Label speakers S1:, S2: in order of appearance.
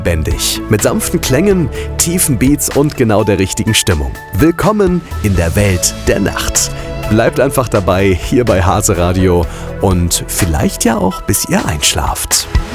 S1: Bändig. Mit sanften Klängen, tiefen Beats und genau der richtigen Stimmung. Willkommen in der Welt der Nacht. Bleibt einfach dabei hier bei Hase Radio und vielleicht ja auch bis ihr einschlaft.